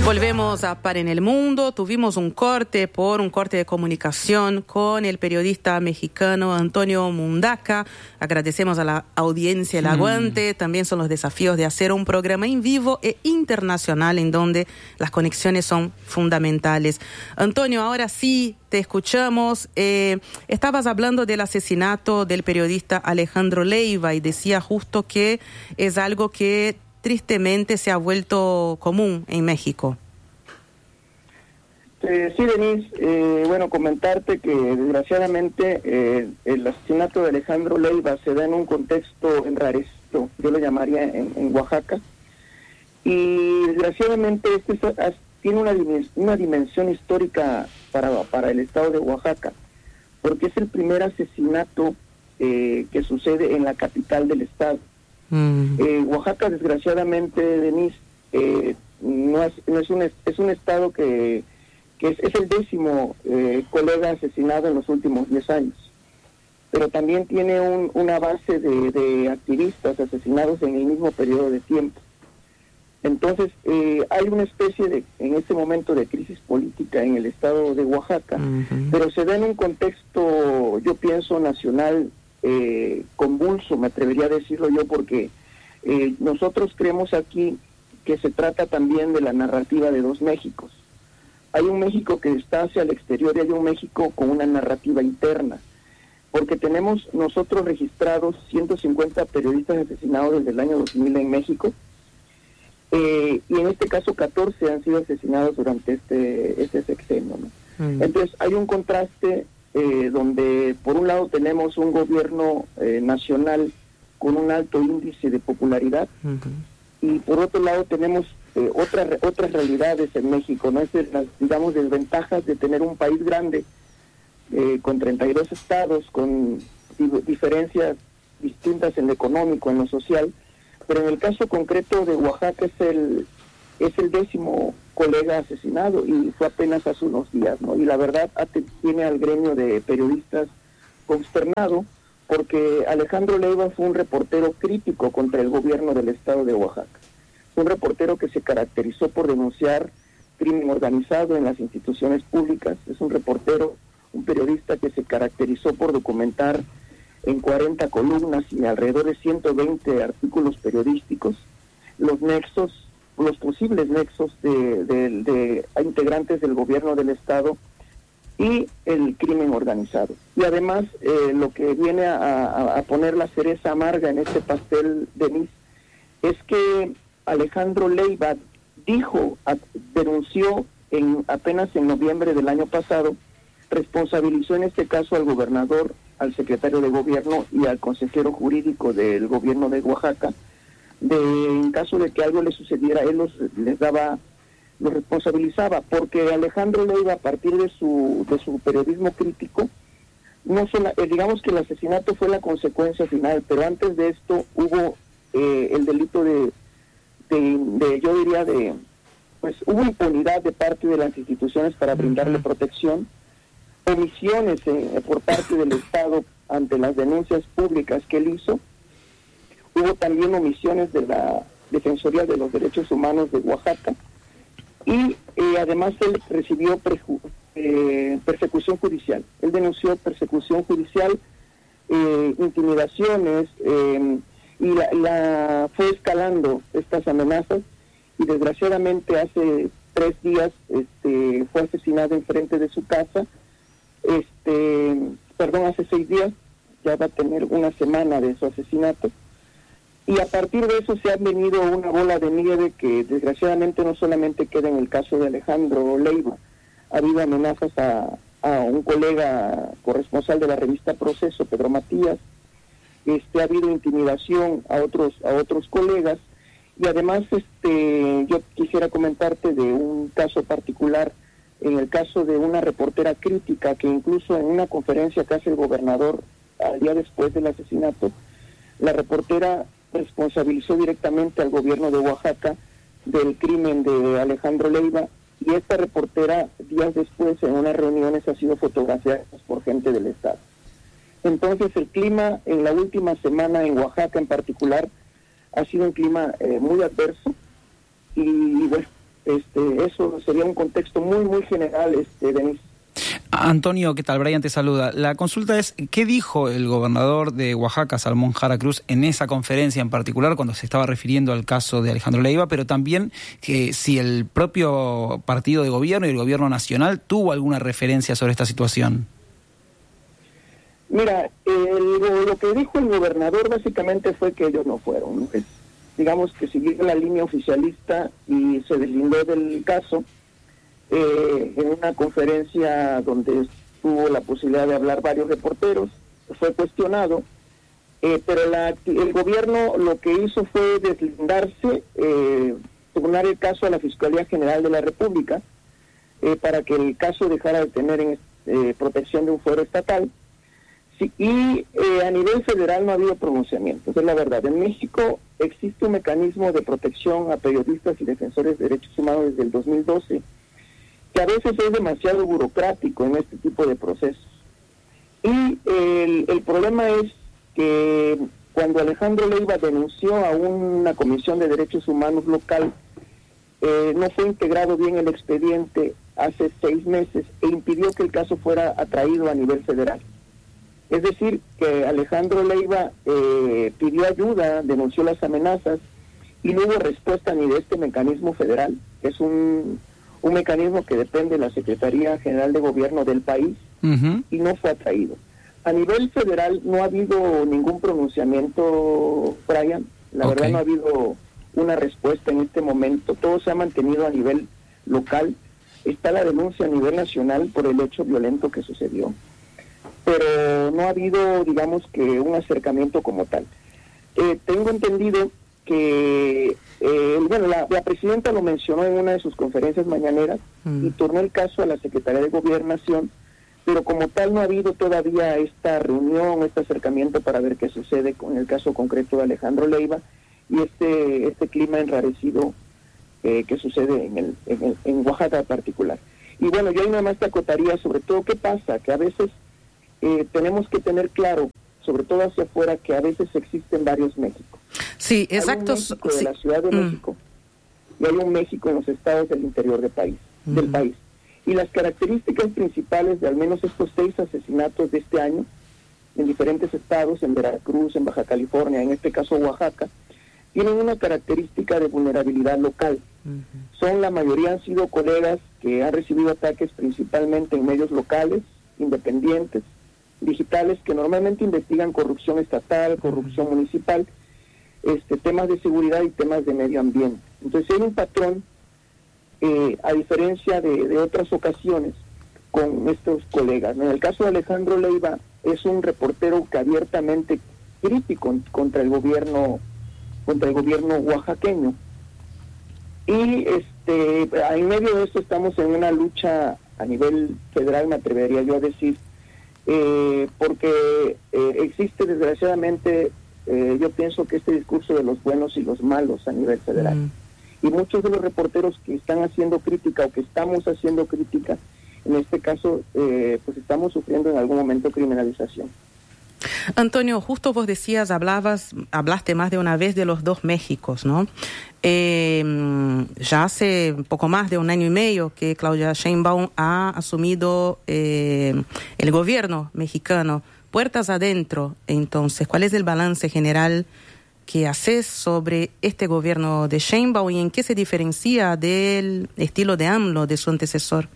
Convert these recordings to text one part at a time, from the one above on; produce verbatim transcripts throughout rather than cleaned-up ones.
Volvemos a Par en el Mundo. Tuvimos un corte por un corte de comunicación con el periodista mexicano Antonio Mundaca. Agradecemos a la audiencia el aguante. Mm. También son los desafíos de hacer un programa en vivo e internacional en donde las conexiones son fundamentales. Antonio, ahora sí te escuchamos. Eh, estabas hablando del asesinato del periodista Alejandro Leiva y decía justo que es algo que tristemente se ha vuelto común en México. Eh, sí, Denise, eh, bueno, comentarte que desgraciadamente eh, el asesinato de Alejandro Leiva se da en un contexto enrarecido, yo lo llamaría en, en Oaxaca, y desgraciadamente este es, tiene una, una dimensión histórica para, para el estado de Oaxaca, porque es el primer asesinato eh, que sucede en la capital del estado. Mm. Eh, Oaxaca, desgraciadamente, Denise, eh, no, es, no es un es un estado que, que es, es el décimo eh, colega asesinado en los últimos diez años, pero también tiene un, una base de, de activistas asesinados en el mismo periodo de tiempo. Entonces, eh, hay una especie de, en este momento, de crisis política en el estado de Oaxaca, uh-huh. pero se da en un contexto, yo pienso, nacional, Eh, convulso, me atrevería a decirlo yo, porque eh, nosotros creemos aquí que se trata también de la narrativa de dos Méxicos. Hay un México que está hacia el exterior y hay un México con una narrativa interna, porque tenemos nosotros registrados ciento cincuenta periodistas asesinados desde el año dos mil en México, eh, y en este caso catorce han sido asesinados durante este, este sexenio, ¿no? Mm. Entonces hay un contraste Eh, donde por un lado tenemos un gobierno eh, nacional con un alto índice de popularidad, uh-huh. y por otro lado tenemos eh, otras otras realidades en México, ¿no? Es de las, digamos, desventajas de tener un país grande eh, con treinta y dos estados, con di- diferencias distintas en lo económico, en lo social, pero en el caso concreto de Oaxaca es el es el décimo colega asesinado y fue apenas hace unos días, ¿no? Y la verdad tiene al gremio de periodistas consternado, porque Alejandro Leiva fue un reportero crítico contra el gobierno del estado de Oaxaca. Fue un reportero que se caracterizó por denunciar crimen organizado en las instituciones públicas. Es un reportero, un periodista que se caracterizó por documentar en cuarenta columnas y alrededor de ciento veinte artículos periodísticos los nexos los posibles nexos de, de, de integrantes del gobierno del estado y el crimen organizado. Y además, eh, lo que viene a, a, a poner la cereza amarga en este pastel, Denise, es que Alejandro Leiva dijo, a, denunció en, apenas en noviembre del año pasado, responsabilizó en este caso al gobernador, al secretario de gobierno y al consejero jurídico del gobierno de Oaxaca, de en caso de que algo le sucediera, él los, les daba, los responsabilizaba, porque Alejandro Leiva, a partir de su de su periodismo crítico, no solo, eh, digamos que el asesinato fue la consecuencia final, pero antes de esto hubo eh, el delito de, de, de, yo diría, de, pues hubo impunidad de parte de las instituciones para brindarle protección, omisiones eh, por parte del Estado ante las denuncias públicas que él hizo. Hubo también omisiones de la Defensoría de los Derechos Humanos de Oaxaca y eh, además él recibió preju- eh, persecución judicial. Él denunció persecución judicial, eh, intimidaciones, eh, y la, la fue escalando estas amenazas y desgraciadamente hace tres días este, fue asesinado enfrente de su casa, este, perdón, hace seis días, ya va a tener una semana de su asesinato. Y a partir de eso se ha venido una bola de nieve que desgraciadamente no solamente queda en el caso de Alejandro Leiva. Ha habido amenazas a, a un colega corresponsal de la revista Proceso, Pedro Matías. Este, ha habido intimidación a otros a otros colegas. Y además este yo quisiera comentarte de un caso particular, en el caso de una reportera crítica que incluso en una conferencia que hace el gobernador al día después del asesinato, la reportera responsabilizó directamente al gobierno de Oaxaca del crimen de Alejandro Leiva, y esta reportera días después en unas reuniones ha sido fotografiada por gente del estado. Entonces el clima en la última semana en Oaxaca en particular ha sido un clima eh, muy adverso, y, y bueno, este, eso eso sería un contexto muy, muy general, este, Denis. Antonio, ¿qué tal? Brian te saluda. La consulta es, ¿qué dijo el gobernador de Oaxaca, Salomón Jara Cruz, en esa conferencia en particular, cuando se estaba refiriendo al caso de Alejandro Leiva, pero también que si el propio partido de gobierno y el gobierno nacional tuvo alguna referencia sobre esta situación? Mira, el, lo que dijo el gobernador básicamente fue que ellos no fueron, ¿no? Es, digamos que siguieron la línea oficialista y se deslindó del caso. Eh, en una conferencia donde tuvo la posibilidad de hablar varios reporteros, fue cuestionado, eh, pero la, el gobierno lo que hizo fue deslindarse, eh, turnar el caso a la Fiscalía General de la República, eh, para que el caso dejara de tener en, eh, protección de un fuero estatal. Sí, y eh, a nivel federal no ha habido pronunciamientos, es la verdad. En México existe un mecanismo de protección a periodistas y defensores de derechos humanos desde el dos mil doce, que a veces es demasiado burocrático en este tipo de procesos. Y el, el problema es que cuando Alejandro Leiva denunció a una comisión de derechos humanos local, eh, no fue integrado bien el expediente hace seis meses e impidió que el caso fuera atraído a nivel federal. Es decir, que Alejandro Leiva eh, pidió ayuda, denunció las amenazas y no hubo respuesta ni de este mecanismo federal, que es un... un mecanismo que depende de la Secretaría General de Gobierno del país, uh-huh. y no fue atraído. A nivel federal no ha habido ningún pronunciamiento, Brian, la okay. verdad no ha habido una respuesta en este momento, todo se ha mantenido a nivel local, está la denuncia a nivel nacional por el hecho violento que sucedió, pero no ha habido, digamos, que un acercamiento como tal. Eh, tengo entendido que eh, bueno, la, la presidenta lo mencionó en una de sus conferencias mañaneras mm. y turnó el caso a la Secretaría de Gobernación, pero como tal no ha habido todavía esta reunión, este acercamiento para ver qué sucede con el caso concreto de Alejandro Leiva y este este clima enrarecido eh, que sucede en, el, en, el, en Oaxaca en particular. Y bueno, yo ahí nada más te acotaría sobre todo qué pasa, que a veces eh, tenemos que tener claro, sobre todo hacia afuera, que a veces existen varios Méxicos. Sí, exacto. Hay un México de sí. la Ciudad de mm. México y hay un México en los estados del interior del país, mm. del país. Y las características principales de al menos estos seis asesinatos de este año, en diferentes estados, en Veracruz, en Baja California, en este caso Oaxaca, tienen una característica de vulnerabilidad local. Mm-hmm. Son, la mayoría han sido colegas que han recibido ataques principalmente en medios locales, independientes, digitales, que normalmente investigan corrupción estatal, corrupción municipal, este, temas de seguridad y temas de medio ambiente. Entonces hay un patrón, eh, a diferencia de, de otras ocasiones, con estos colegas. En el caso de Alejandro Leiva, es un reportero que abiertamente crítico contra el gobierno, contra el gobierno oaxaqueño. Y este, en medio de esto estamos en una lucha a nivel federal, me atrevería yo a decir, Eh, porque eh, existe desgraciadamente, eh, yo pienso que este discurso de los buenos y los malos a nivel federal. Mm. Y muchos de los reporteros que están haciendo crítica o que estamos haciendo crítica, en este caso, eh, pues estamos sufriendo en algún momento criminalización. Antonio, justo vos decías, hablabas, hablaste más de una vez de los dos Méxicos, ¿no? Eh, ya hace poco más de un año y medio que Claudia Sheinbaum ha asumido eh, el gobierno mexicano, puertas adentro. Entonces, ¿cuál es el balance general que haces sobre este gobierno de Sheinbaum y en qué se diferencia del estilo de AMLO, de su antecesor?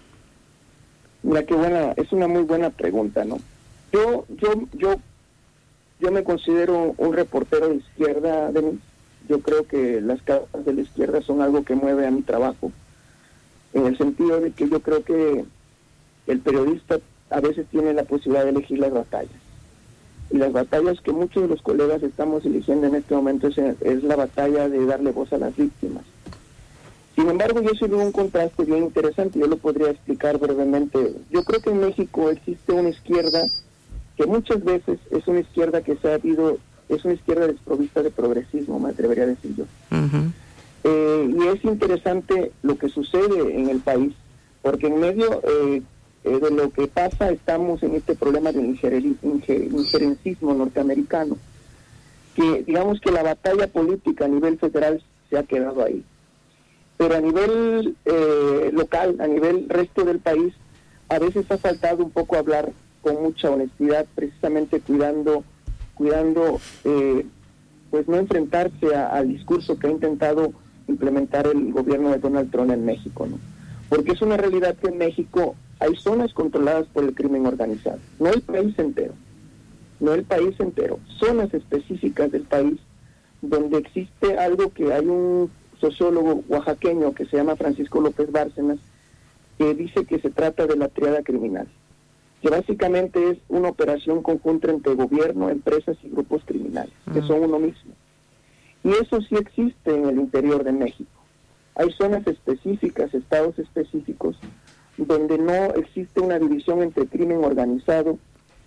Mira, qué buena, es una muy buena pregunta, ¿no? Yo, yo, yo, yo me considero un reportero de izquierda, Denis. Yo creo que las causas de la izquierda son algo que mueve a mi trabajo, en el sentido de que yo creo que el periodista a veces tiene la posibilidad de elegir las batallas. Y las batallas que muchos de los colegas estamos eligiendo en este momento es, es la batalla de darle voz a las víctimas. Sin embargo, yo sí veo un contraste bien interesante, yo lo podría explicar brevemente. Yo creo que en México existe una izquierda que muchas veces es una izquierda que se ha habido, es una izquierda desprovista de progresismo, me atrevería a decir yo. Uh-huh. Eh, y es interesante lo que sucede en el país, porque en medio eh, eh, de lo que pasa estamos en este problema del ingeren- inger- injerencismo norteamericano, que digamos que la batalla política a nivel federal se ha quedado ahí. pero a nivel eh, local, a nivel resto del país, a veces ha faltado un poco hablar con mucha honestidad, precisamente cuidando, cuidando eh, pues no enfrentarse a, al discurso que ha intentado implementar el gobierno de Donald Trump en México, ¿no? Porque es una realidad que en México hay zonas controladas por el crimen organizado, no el país entero, no el país entero, zonas específicas del país donde existe algo que hay un sociólogo oaxaqueño que se llama Francisco López Bárcenas, que dice que se trata de la triada criminal, que básicamente es una operación conjunta entre gobierno, empresas y grupos criminales, que son uno mismo. Y eso sí existe en el interior de México. Hay zonas específicas, estados específicos, donde no existe una división entre crimen organizado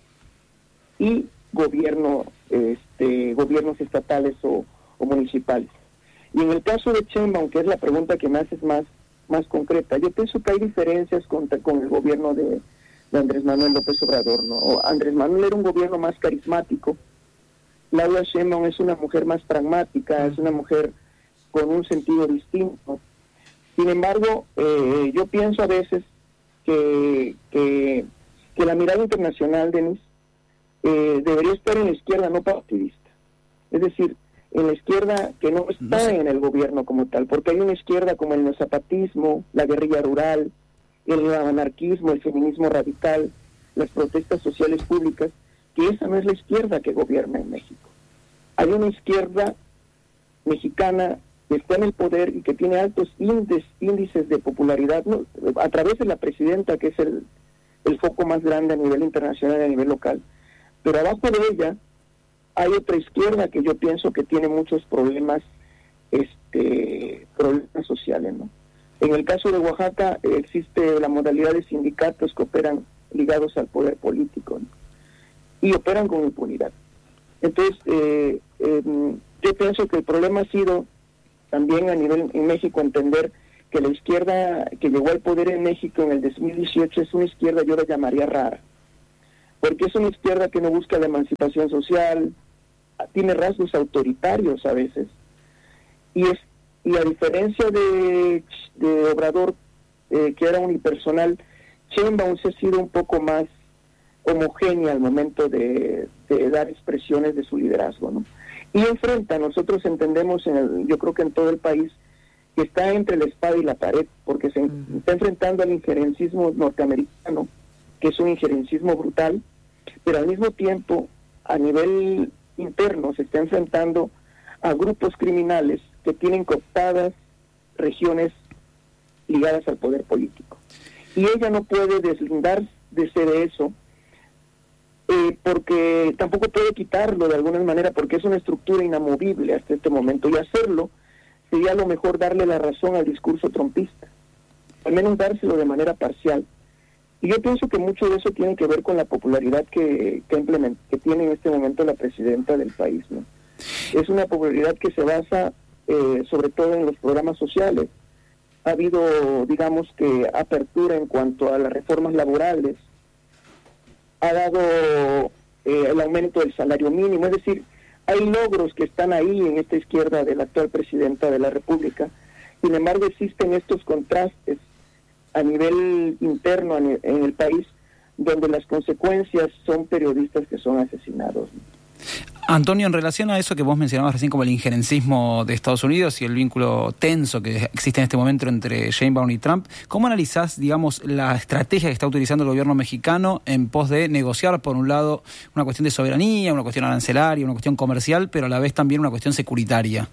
y gobierno, este, gobiernos estatales o, o municipales. Y en el caso de Sheinbaum, que es la pregunta que me haces más, más concreta, yo pienso que hay diferencias con, con el gobierno de, de Andrés Manuel López Obrador, ¿no? O Andrés Manuel era un gobierno más carismático, Claudia Sheinbaum es una mujer más pragmática, es una mujer con un sentido distinto. Sin embargo, eh, yo pienso a veces que, que, que la mirada internacional, Denis, eh, debería estar en la izquierda no partidista. Es decir, en la izquierda que no está no sé. en el gobierno como tal, porque hay una izquierda como el neozapatismo, la guerrilla rural, el anarquismo, el feminismo radical, las protestas sociales públicas, que esa no es la izquierda que gobierna en México. Hay una izquierda mexicana que está en el poder y que tiene altos índices, índices de popularidad, ¿no? A través de la presidenta, que es el, el foco más grande a nivel internacional y a nivel local. Pero abajo de ella hay otra izquierda que yo pienso que tiene muchos problemas, este, problemas sociales, ¿no? En el caso de Oaxaca eh, existe la modalidad de sindicatos que operan ligados al poder político, ¿no? Y operan con impunidad. Entonces, eh, eh, yo pienso que el problema ha sido también a nivel en México entender que la izquierda que llegó al poder en México en el dos mil dieciocho es una izquierda, yo la llamaría rara, porque es una izquierda que no busca la emancipación social, tiene rasgos autoritarios a veces, y es y a diferencia de, de Obrador, eh, que era unipersonal, Sheinbaum se ha sido un poco más homogénea al momento de, de dar expresiones de su liderazgo, ¿no? Y enfrenta, nosotros entendemos, en el, yo creo que en todo el país, que está entre la espada y la pared, porque se uh-huh. está enfrentando al injerencismo norteamericano, que es un injerencismo brutal, pero al mismo tiempo, a nivel interno, se está enfrentando a grupos criminales que tienen cooptadas regiones ligadas al poder político. Y ella no puede deslindarse de eso, eh, porque tampoco puede quitarlo de alguna manera, porque es una estructura inamovible hasta este momento, y hacerlo sería a lo mejor darle la razón al discurso trumpista, al menos dárselo de manera parcial. Y yo pienso que mucho de eso tiene que ver con la popularidad que, que, implement, que tiene en este momento la presidenta del país, ¿no? Es una popularidad que se basa eh, sobre todo en los programas sociales. Ha habido, digamos, que apertura en cuanto a las reformas laborales, ha dado eh, el aumento del salario mínimo, es decir, hay logros que están ahí en esta izquierda de la actual presidenta de la República. Sin embargo, existen estos contrastes a nivel interno en el país, donde las consecuencias son periodistas que son asesinados. Antonio, en relación a eso que vos mencionabas recién como el injerencismo de Estados Unidos y el vínculo tenso que existe en este momento entre Sheinbaum y Trump, ¿cómo analizás, digamos, la estrategia que está utilizando el gobierno mexicano en pos de negociar, por un lado, una cuestión de soberanía, una cuestión arancelaria, una cuestión comercial, pero a la vez también una cuestión securitaria?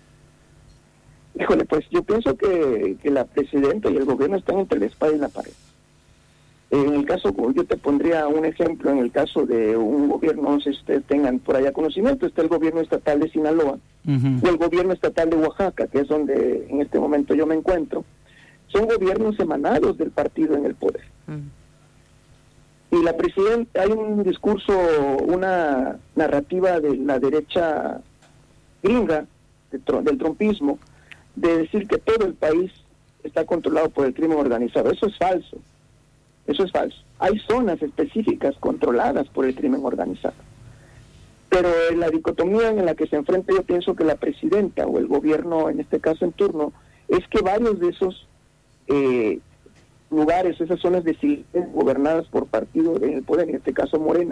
Híjole, pues yo pienso que, que la presidenta y el gobierno están entre la espada y la pared. En el caso, yo te pondría un ejemplo, en el caso de un gobierno, no sé si ustedes tengan por allá conocimiento, está el gobierno estatal de Sinaloa, uh-huh. o el gobierno estatal de Oaxaca, que es donde en este momento yo me encuentro. Son gobiernos emanados del partido en el poder. Uh-huh. Y la presidenta, hay un discurso, una narrativa de la derecha gringa, de, del trumpismo, de decir que todo el país está controlado por el crimen organizado. Eso es falso. Eso es falso. Hay zonas específicas controladas por el crimen organizado. Pero en la dicotomía en la que se enfrenta, yo pienso que la presidenta o el gobierno, en este caso en turno, es que varios de esos eh, lugares, esas zonas decididas, gobernadas por partido en el poder, en este caso Morena,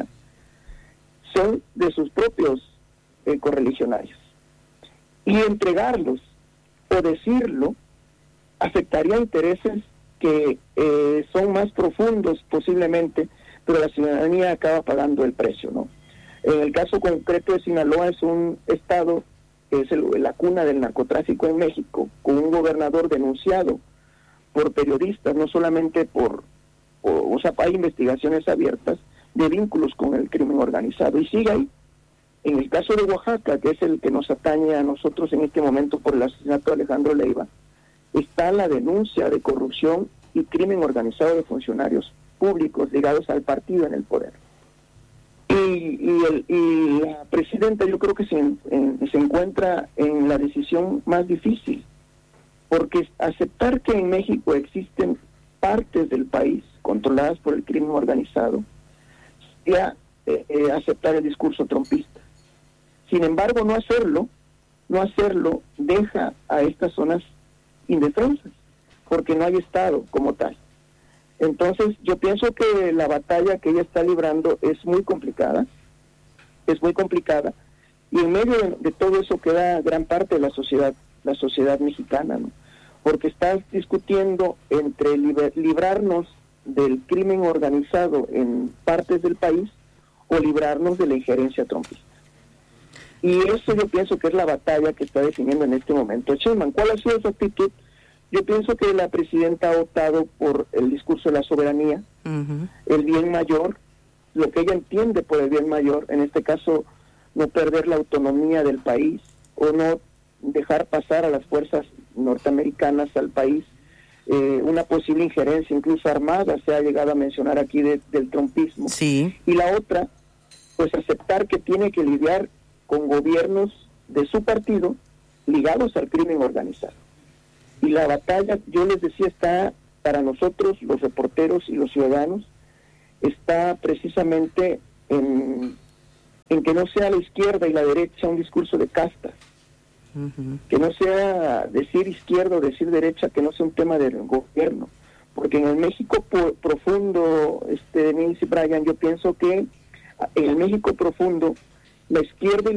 son de sus propios eh, correligionarios. Y entregarlos o decirlo afectaría intereses que eh, son más profundos posiblemente, pero la ciudadanía acaba pagando el precio, ¿no? En el caso concreto de Sinaloa, es un estado que es el, la cuna del narcotráfico en México, con un gobernador denunciado por periodistas, no solamente por, por, o sea, hay investigaciones abiertas de vínculos con el crimen organizado, y sigue ahí. En el caso de Oaxaca, que es el que nos atañe a nosotros en este momento por el asesinato de Alejandro Leiva, está la denuncia de corrupción y crimen organizado de funcionarios públicos ligados al partido en el poder. Y, y, el, y la presidenta yo creo que se, en, se encuentra en la decisión más difícil, porque aceptar que en México existen partes del país controladas por el crimen organizado, ya eh, eh, aceptar el discurso trompista. Sin embargo, no hacerlo, no hacerlo deja a estas zonas indefensas, porque no hay Estado como tal. Entonces, yo pienso que la batalla que ella está librando es muy complicada, es muy complicada, y en medio de, de todo eso queda gran parte de la sociedad, la sociedad mexicana, ¿no? Porque está discutiendo entre liber, librarnos del crimen organizado en partes del país o librarnos de la injerencia trompista. Y eso yo pienso que es la batalla que está definiendo en este momento Sheinbaum. ¿Cuál ha sido su actitud? Yo pienso que la presidenta ha optado por el discurso de la soberanía, uh-huh. el bien mayor, lo que ella entiende por el bien mayor, en este caso no perder la autonomía del país o no dejar pasar a las fuerzas norteamericanas al país, eh, una posible injerencia incluso armada se ha llegado a mencionar aquí de, del trumpismo. Sí. Y la otra, pues aceptar que tiene que lidiar con gobiernos de su partido ligados al crimen organizado. Y la batalla, yo les decía, está para nosotros, los reporteros y los ciudadanos, está precisamente en, en que no sea la izquierda y la derecha un discurso de castas, uh-huh. que no sea decir izquierda o decir derecha, que no sea un tema del gobierno, porque en el México po- profundo, este, Denise y Brian, yo pienso que en el México profundo, la izquierda y